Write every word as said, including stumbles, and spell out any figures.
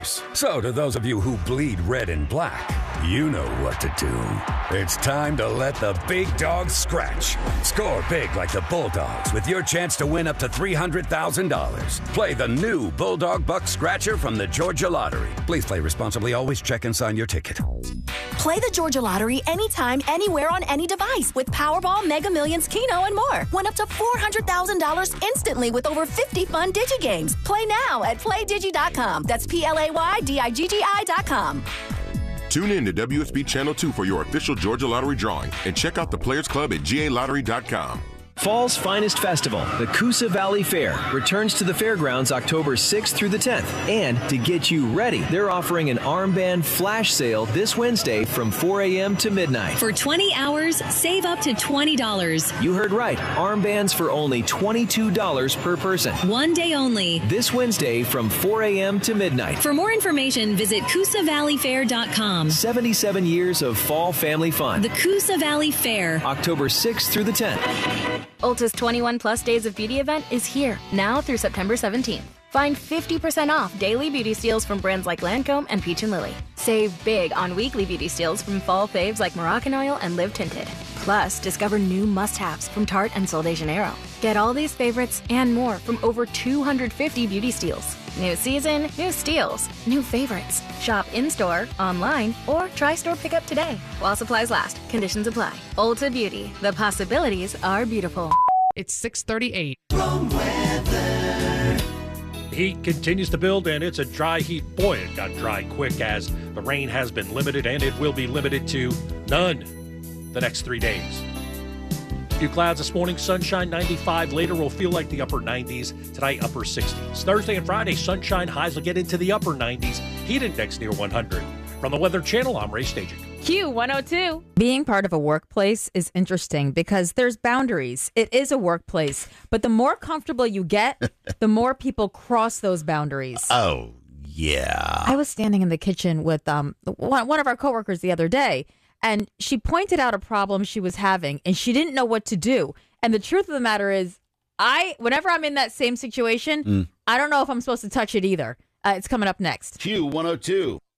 So to those of you who bleed red and black, you know what to do. It's time to let the big dogs scratch. Score big like the Bulldogs with your chance to win up to three hundred thousand dollars. Play the new Bulldog Buck Scratcher from the Georgia Lottery. Please play responsibly. Always check and sign your ticket. Play the Georgia Lottery anytime, anywhere on any device with Powerball, Mega Millions, Keno, and more. Win up to four hundred thousand dollars instantly with over fifty fun Digi games. Play now at play digi dot com. That's P L A Y D I G G I dot com. Tune in to W S B Channel two for your official Georgia Lottery drawing and check out the Players Club at G A lottery dot com. Fall's finest festival, the Coosa Valley Fair, returns to the fairgrounds October sixth through the tenth. And to get you ready, they're offering an armband flash sale this Wednesday from four a.m. to midnight. For twenty hours, save up to twenty dollars. You heard right. Armbands for only twenty-two dollars per person. One day only. This Wednesday from four a.m. to midnight. For more information, visit coosa valley fair dot com. seventy-seven years of fall family fun. The Coosa Valley Fair. October sixth through the tenth. Ulta's twenty-one plus Days of Beauty event is here, now through September seventeenth. Find fifty percent off daily beauty steals from brands like Lancome and Peach and Lily. Save big on weekly beauty steals from fall faves like Moroccan Oil and Live Tinted. Plus, discover new must-haves from Tarte and Sol de Janeiro. Get all these favorites and more from over two hundred fifty beauty steals. New season, new steals, new favorites. Shop in-store, online, or try store pickup today. While supplies last, conditions apply. Ulta Beauty, the possibilities are beautiful. It's six thirty-eight. Wrong weather. Heat continues to build, and it's a dry heat. Boy, it got dry quick as the rain has been limited, and it will be limited to none the next three days. Few clouds this morning, sunshine ninety-five. Later will feel like the upper nineties. Tonight, upper sixties. Thursday and Friday, sunshine highs will get into the upper nineties. Heat index near one hundred. From the Weather Channel, I'm Ray Stajic. Q one oh two. Being part of a workplace is interesting because there's boundaries. It is a workplace, but the more comfortable you get, the more people cross those boundaries. Oh, yeah. I was standing in the kitchen with um one, one of our coworkers the other day, and she pointed out a problem she was having, and she didn't know what to do. And the truth of the matter is, I whenever I'm in that same situation, mm. I don't know if I'm supposed to touch it either. Uh, it's coming up next. Q one oh two.